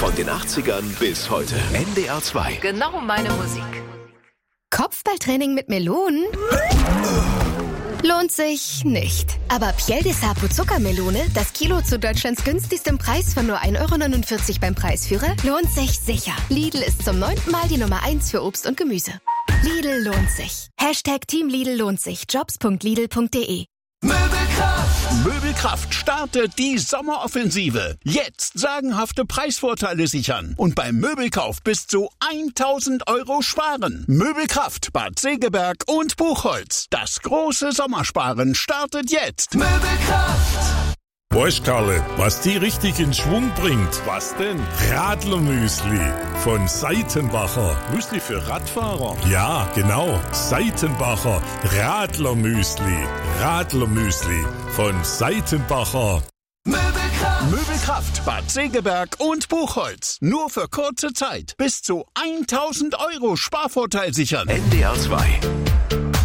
Von den 80ern bis heute. NDR 2. Genau meine Musik. Kopfballtraining mit Melonen? Lohnt sich nicht. Aber Piel de Sapo Zuckermelone, das Kilo zu Deutschlands günstigstem Preis von nur 1,49 € beim Preisführer, lohnt sich sicher. Lidl ist zum 9. Mal die Nummer 1 für Obst und Gemüse. Lidl lohnt sich. #Team Lidl lohnt sich. Jobs.lidl.de. Möbelkraft startet die Sommeroffensive. Jetzt sagenhafte Preisvorteile sichern und beim Möbelkauf bis zu 1.000 € sparen. Möbelkraft, Bad Segeberg und Buchholz. Das große Sommersparen startet jetzt. Möbelkraft! Weißt Karle, was die richtig in Schwung bringt? Was denn? Radlermüsli von Seitenbacher. Müsli für Radfahrer? Ja, genau. Seitenbacher Radlermüsli. Radlermüsli von Seitenbacher. Möbelkraft, Bad Segeberg und Buchholz. Nur für kurze Zeit. Bis zu 1.000 € Sparvorteil sichern. NDR 2.